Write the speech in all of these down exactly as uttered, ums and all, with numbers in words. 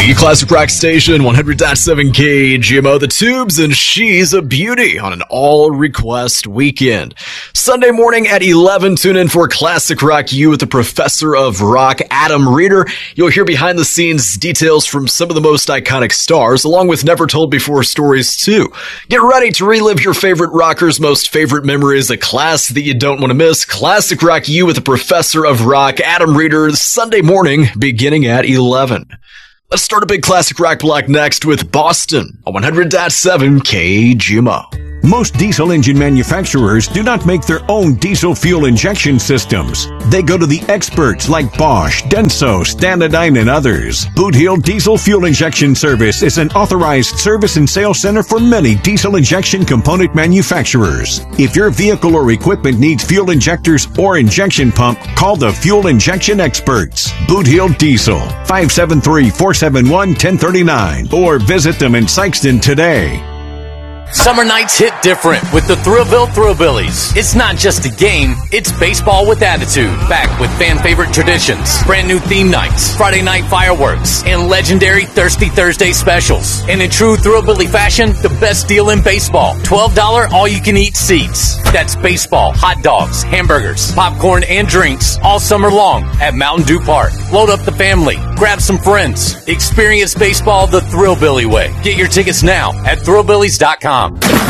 The Classic Rock Station, one hundred point seven K G M O, The Tubes, and She's a Beauty on an all-request weekend. Sunday morning at eleven, tune in for Classic Rock U with the Professor of Rock, Adam Reeder. You'll hear behind-the-scenes details from some of the most iconic stars, along with never-told-before stories, too. Get ready to relive your favorite rockers' most favorite memories, a class that you don't want to miss. Classic Rock U with the Professor of Rock, Adam Reeder, Sunday morning, beginning at eleven. Let's start a big classic rock block next with Boston on one hundred point seven K G M O. Most diesel engine manufacturers do not make their own diesel fuel injection systems. They go to the experts like Bosch, Denso, Stanadyne, and others. Boot Hill Diesel Fuel Injection Service is an authorized service and sales center for many diesel injection component manufacturers. If your vehicle or equipment needs fuel injectors or injection pump, call the Fuel Injection Experts. Boot Hill Diesel, five seven three, four seven one, one zero three nine, or visit them in Sykeston today. Summer nights hit different with the Thrillville Thrillbillies. It's not just a game, it's baseball with attitude. Back with fan favorite traditions, brand new theme nights, Friday night fireworks, and legendary Thirsty Thursday specials. And in true Thrillbilly fashion, the best deal in baseball. twelve dollars all-you-can-eat seats. That's baseball, hot dogs, hamburgers, popcorn, and drinks all summer long at Mountain Dew Park. Load up the family, grab some friends. Experience baseball the Thrillbilly way. Get your tickets now at thrillbillies dot com.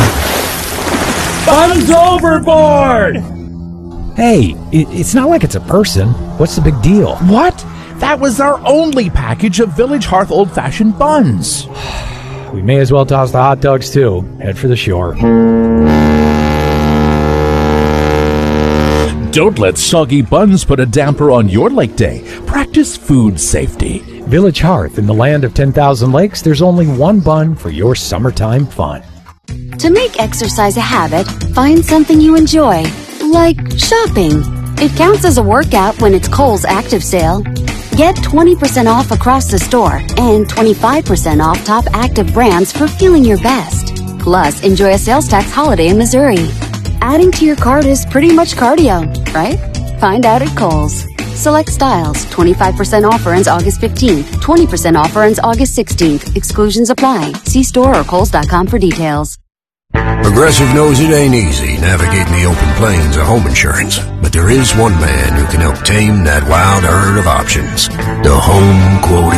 Buns overboard! Hey, it, it's not like it's a person. What's the big deal? What? That was our only package of Village Hearth old-fashioned buns. We may as well toss the hot dogs, too. Head for the shore. Don't let soggy buns put a damper on your lake day. Practice food safety. Village Hearth, in the land of ten thousand lakes, there's only one bun for your summertime fun. To make exercise a habit, find something you enjoy, like shopping. It counts as a workout when it's Kohl's Active Sale. Get twenty percent off across the store and twenty-five percent off top active brands for feeling your best. Plus, enjoy a sales tax holiday in Missouri. Adding to your cart is pretty much cardio, right? Find out at Kohl's. Select styles. twenty-five percent offer ends August fifteenth. twenty percent offer ends August sixteenth. Exclusions apply. See store or Kohls dot com for details. Progressive knows it ain't easy navigating the open plains of home insurance, but there is one man who can help tame that wild herd of options. The Home Quote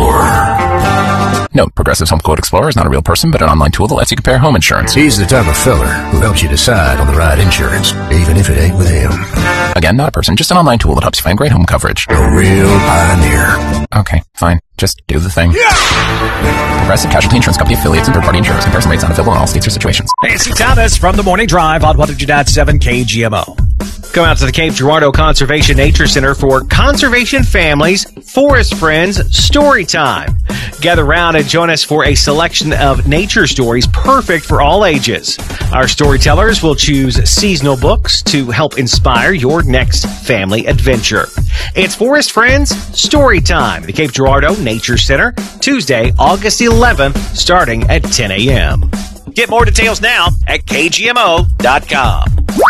Explorer. Note, Progressive's Home Quote Explorer is not a real person, but an online tool that lets you compare home insurance. He's the type of feller who helps you decide on the right insurance, even if it ain't with him. Again, not a person, just an online tool that helps you find great home coverage. A real pioneer. Okay, fine. Just do the thing. Yeah! Progressive Casualty Insurance Company affiliates and third-party insurers. Comparison rates not available in all states or situations. Hey, it's Thomas from the Morning Drive on one hundred point seven K G M O. Come out to the Cape Girardeau Conservation Nature Center for Conservation Families, Forest Friends Story Time. Gather around and join us for a selection of nature stories perfect for all ages. Our storytellers will choose seasonal books to help inspire your next family adventure. It's Forest Friends Story Time at the Cape Girardeau Nature Center, Tuesday, August eleventh, starting at ten a.m. Get more details now at K G M O dot com.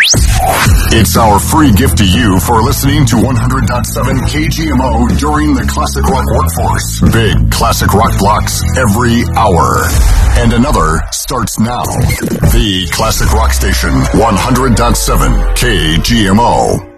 It's our free gift to you for listening to one hundred point seven K G M O during the Classic Rock Workforce. Big Classic Rock blocks every hour. And another starts now. The Classic Rock Station, one hundred point seven K G M O.